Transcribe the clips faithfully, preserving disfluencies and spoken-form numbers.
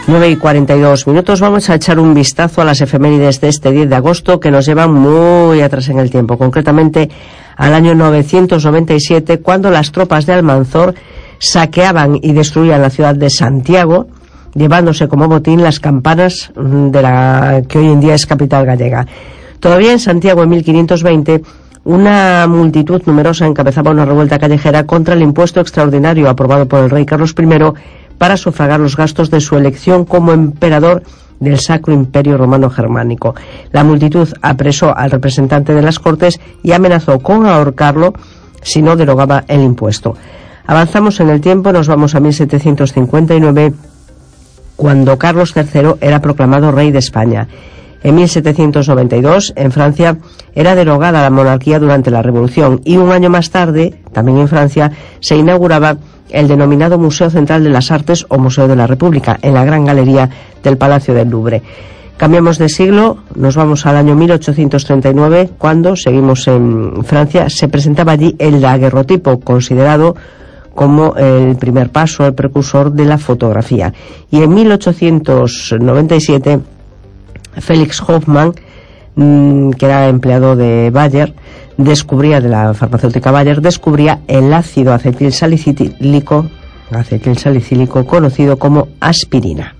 nueve y cuarenta y dos minutos. Vamos a echar un vistazo a las efemérides de este diez de agosto que nos llevan muy atrás en el tiempo, concretamente al año novecientos noventa y siete, cuando las tropas de Almanzor saqueaban y destruían la ciudad de Santiago, llevándose como botín las campanas de la que hoy en día es capital gallega. Todavía en Santiago, en mil quinientos veinte, una multitud numerosa encabezaba una revuelta callejera contra el impuesto extraordinario aprobado por el rey Carlos primero para sufragar los gastos de su elección como emperador del Sacro Imperio Romano Germánico. La multitud apresó al representante de las Cortes y amenazó con ahorcarlo si no derogaba el impuesto. Avanzamos en el tiempo, nos vamos a mil setecientos cincuenta y nueve, cuando Carlos tercero era proclamado rey de España. En mil setecientos noventa y dos, en Francia, era derogada la monarquía durante la Revolución, y un año más tarde, también en Francia, se inauguraba el denominado Museo Central de las Artes o Museo de la República, en la Gran Galería del Palacio del Louvre. Cambiamos de siglo, nos vamos al año mil ochocientos treinta y nueve, cuando, seguimos en Francia, se presentaba allí el daguerrotipo, considerado como el primer paso, el precursor de la fotografía. Y en mil ochocientos noventa y siete, Felix Hoffmann, que era empleado de Bayer, descubría, de la farmacéutica Bayer, descubría el ácido acetil salicílico, acetil salicílico conocido como aspirina.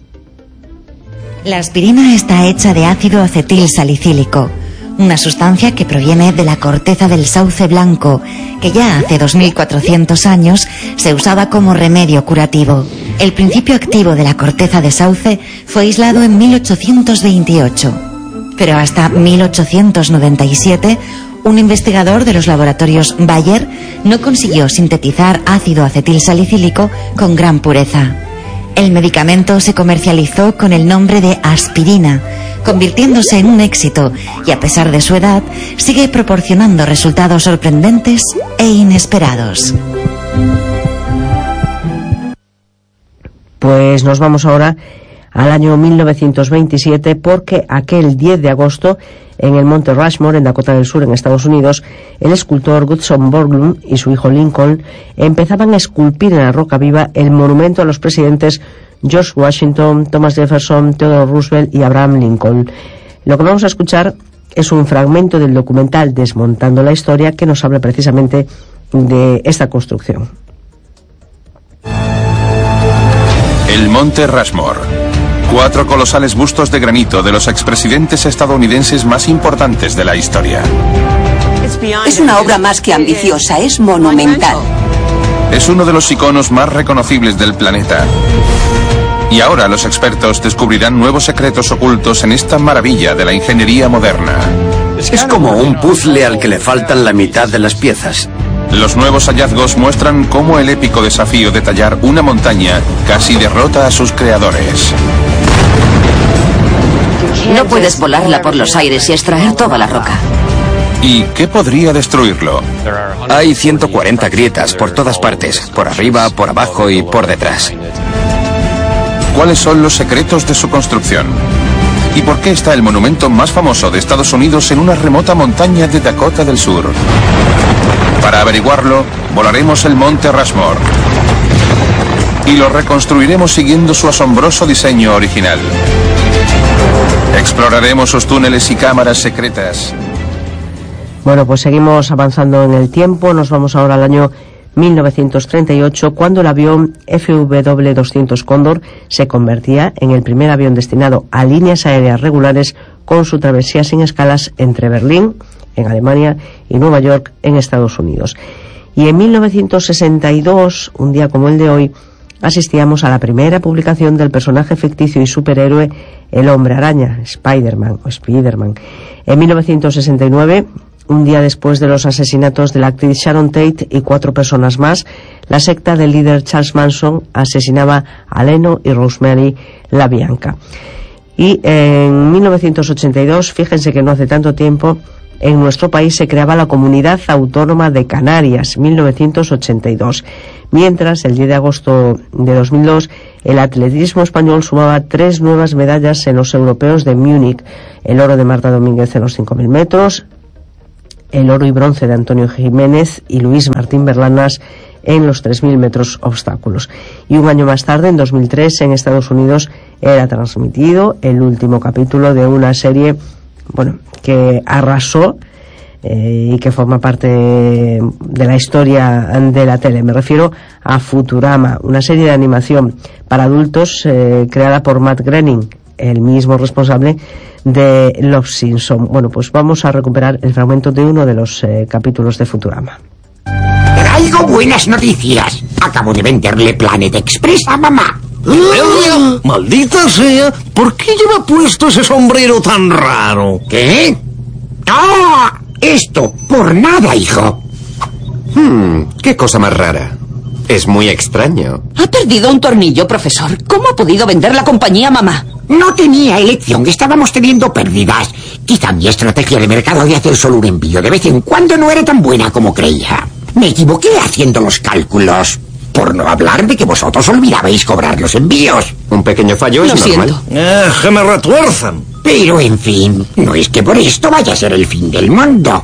La aspirina está hecha de ácido acetil salicílico, una sustancia que proviene de la corteza del sauce blanco, que ya hace dos mil cuatrocientos años se usaba como remedio curativo. El principio activo de la corteza de sauce fue aislado en mil ochocientos veintiocho, pero hasta mil ochocientos noventa y siete un investigador de los laboratorios Bayer no consiguió sintetizar ácido acetil salicílico con gran pureza. El medicamento se comercializó con el nombre de aspirina, convirtiéndose en un éxito, y a pesar de su edad, sigue proporcionando resultados sorprendentes e inesperados. Pues nos vamos ahora al año mil novecientos veintisiete, porque aquel diez de agosto, en el monte Rushmore, en Dakota del Sur, en Estados Unidos, el escultor Gutzon Borglum y su hijo Lincoln empezaban a esculpir en la roca viva el monumento a los presidentes George Washington, Thomas Jefferson, Theodore Roosevelt y Abraham Lincoln. Lo que vamos a escuchar es un fragmento del documental Desmontando la Historia, que nos habla precisamente de esta construcción. El monte Rushmore. Cuatro colosales bustos de granito de los expresidentes estadounidenses más importantes de la historia. Es una obra más que ambiciosa, es monumental. Es uno de los iconos más reconocibles del planeta. Y ahora los expertos descubrirán nuevos secretos ocultos en esta maravilla de la ingeniería moderna. Es como un puzzle al que le faltan la mitad de las piezas. Los nuevos hallazgos muestran cómo el épico desafío de tallar una montaña casi derrota a sus creadores. No puedes volarla por los aires y extraer toda la roca. ¿Y qué podría destruirlo? Hay ciento cuarenta grietas por todas partes, por arriba, por abajo y por detrás. ¿Cuáles son los secretos de su construcción? ¿Y por qué está el monumento más famoso de Estados Unidos en una remota montaña de Dakota del Sur? Para averiguarlo, volaremos el monte Rushmore y lo reconstruiremos siguiendo su asombroso diseño original. Exploraremos sus túneles y cámaras secretas. Bueno, pues seguimos avanzando en el tiempo. Nos vamos ahora al año mil novecientos treinta y ocho, cuando el avión F W doscientos Cóndor se convertía en el primer avión destinado a líneas aéreas regulares con su travesía sin escalas entre Berlín, en Alemania, y Nueva York, en Estados Unidos. Y en mil novecientos sesenta y dos, un día como el de hoy, asistíamos a la primera publicación del personaje ficticio y superhéroe El Hombre Araña, Spider-Man o Spider-Man. En mil novecientos sesenta y nueve, un día después de los asesinatos de la actriz Sharon Tate y cuatro personas más, la secta del líder Charles Manson asesinaba a Leno y Rosemary LaBianca. Y en mil novecientos ochenta y dos, fíjense que no hace tanto tiempo, en nuestro país se creaba la Comunidad Autónoma de Canarias, mil novecientos ochenta y dos. Mientras, el diez de agosto de dos mil dos, el atletismo español sumaba tres nuevas medallas en los europeos de Múnich: el oro de Marta Domínguez en los cinco mil metros, el oro y bronce de Antonio Jiménez y Luis Martín Berlanas en los tres mil metros obstáculos. Y un año más tarde, en dos mil tres, en Estados Unidos, era transmitido el último capítulo de una serie, bueno, que arrasó eh, y que forma parte de la historia de la tele. Me refiero a Futurama, una serie de animación para adultos eh, creada por Matt Groening, el mismo responsable de Los Simpson. Bueno, pues vamos a recuperar el fragmento de uno de los eh, capítulos de Futurama. Traigo buenas noticias. Acabo de venderle Planet Express a mamá. ¡Elia! ¡Maldita sea! ¿Por qué lleva puesto ese sombrero tan raro? ¿Qué? ¡Ah! Esto, por nada, hijo. Hmm, qué cosa más rara. Es muy extraño. Ha perdido un tornillo, profesor. ¿Cómo ha podido vender la compañía a mamá? No tenía elección, estábamos teniendo pérdidas. Quizá mi estrategia de mercado de hacer solo un envío de vez en cuando no era tan buena como creía. Me equivoqué haciendo los cálculos. Por no hablar de que vosotros olvidabais cobrar los envíos. Un pequeño fallo es normal. Eh, que me retuerzan. Pero, en fin, no es que por esto vaya a ser el fin del mundo.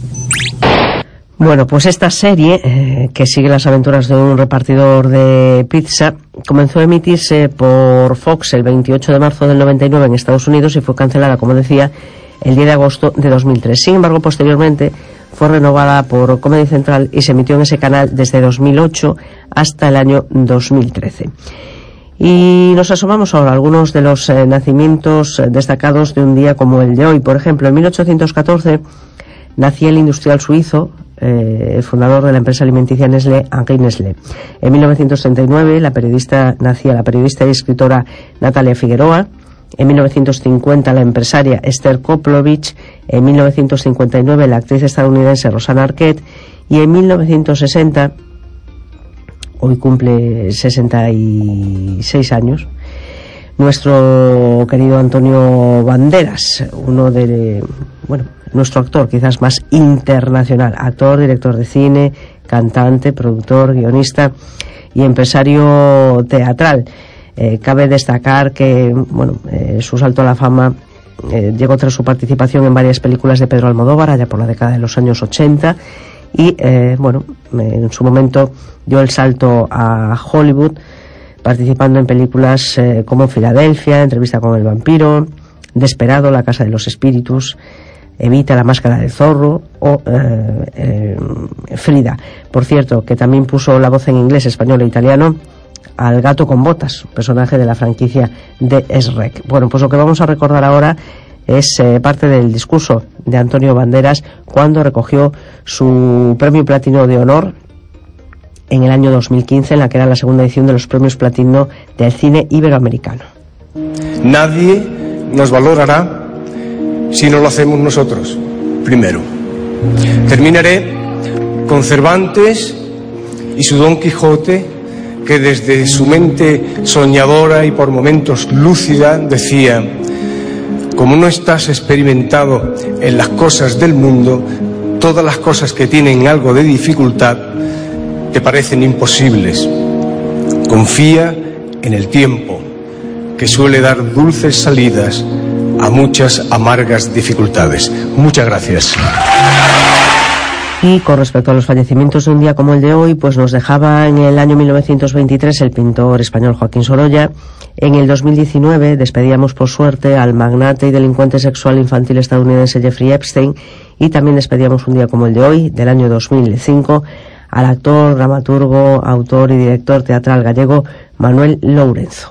Bueno, pues esta serie, eh, que sigue las aventuras de un repartidor de pizza, comenzó a emitirse por Fox el veintiocho de marzo del noventa y nueve en Estados Unidos y fue cancelada, como decía, el diez de agosto de dos mil tres. Sin embargo, posteriormente fue renovada por Comedy Central y se emitió en ese canal desde dos mil ocho hasta el año dos mil trece. Y nos asomamos ahora a algunos de los eh, nacimientos eh, destacados de un día como el de hoy. Por ejemplo, en mil ochocientos catorce nacía el industrial suizo, eh, el fundador de la empresa alimenticia Nestlé, Henri Nestlé. En mil novecientos treinta y nueve la periodista, nacía la periodista y escritora Natalia Figueroa. En mil novecientos cincuenta la empresaria Esther Koplovich. En mil novecientos cincuenta y nueve la actriz estadounidense Rosanna Arquette. Y en mil novecientos sesenta, hoy cumple sesenta y seis años, nuestro querido Antonio Banderas, uno de, bueno, nuestro actor quizás más internacional, actor, director de cine, cantante, productor, guionista y empresario teatral. Eh, cabe destacar que, bueno, eh, su salto a la fama eh, llegó tras su participación en varias películas de Pedro Almodóvar allá por la década de los años ochenta y, eh, bueno, en su momento dio el salto a Hollywood participando en películas eh, como Filadelfia, Entrevista con el vampiro, Desperado, La casa de los espíritus, Evita, La máscara del zorro o eh, eh, Frida. Por cierto, que también puso la voz en inglés, español e italiano al gato con botas, personaje de la franquicia de Shrek. Bueno, pues lo que vamos a recordar ahora es eh, parte del discurso de Antonio Banderas cuando recogió su premio platino de honor en el año dos mil quince, en la que era la segunda edición de los premios platino del cine iberoamericano. Nadie nos valorará si no lo hacemos nosotros primero. Terminaré con Cervantes y su Don Quijote, que desde su mente soñadora y por momentos lúcida decía: como no estás experimentado en las cosas del mundo, todas las cosas que tienen algo de dificultad te parecen imposibles. Confía en el tiempo, que suele dar dulces salidas a muchas amargas dificultades. Muchas gracias. Y con respecto a los fallecimientos de un día como el de hoy, pues nos dejaba en el año mil novecientos veintitrés el pintor español Joaquín Sorolla. En el dos mil diecinueve despedíamos por suerte al magnate y delincuente sexual infantil estadounidense Jeffrey Epstein, y también despedíamos un día como el de hoy, del año dos mil cinco, al actor, dramaturgo, autor y director teatral gallego Manuel Lourenço.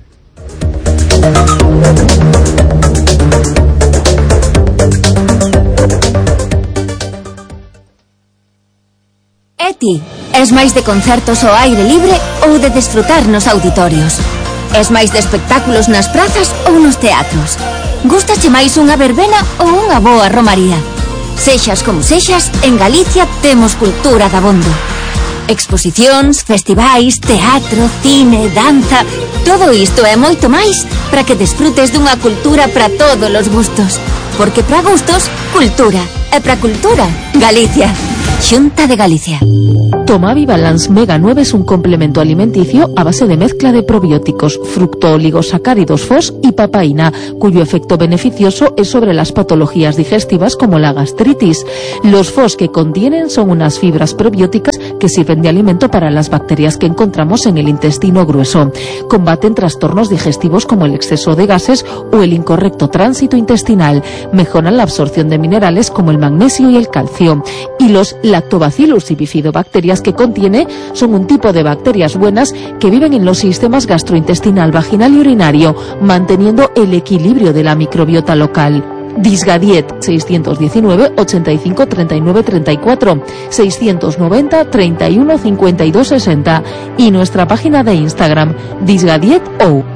Eti, es máis de concertos ao aire libre ou de desfrutar nos auditorios? Es máis de espectáculos nas prazas ou nos teatros? Gústache máis unha verbena ou unha boa romaría? Sexas como sexas, en Galicia temos cultura dabondo. Exposicións, festivais, teatro, cine, danza... Todo isto e moito máis para que desfrutes dunha cultura para todos os gustos. Porque para gustos, cultura. E para cultura, Galicia. Xunta de Galicia. Tomavi Balance Mega nueve es un complemento alimenticio a base de mezcla de probióticos, fructooligosacáridos F O S y papaína, cuyo efecto beneficioso es sobre las patologías digestivas como la gastritis. Los F O S que contienen son unas fibras probióticas que sirven de alimento para las bacterias que encontramos en el intestino grueso. Combaten trastornos digestivos como el exceso de gases o el incorrecto tránsito intestinal. Mejoran la absorción de minerales como el magnesio y el calcio. Y los lactobacillus y bifidobacterias que contiene son un tipo de bacterias buenas que viven en los sistemas gastrointestinal, vaginal y urinario, manteniendo el equilibrio de la microbiota local. Disgadiet seiscientos diecinueve ochenta y cinco treinta y nueve treinta y cuatro, seiscientos noventa treinta y uno cincuenta y dos sesenta y nuestra página de Instagram Disgadiet O.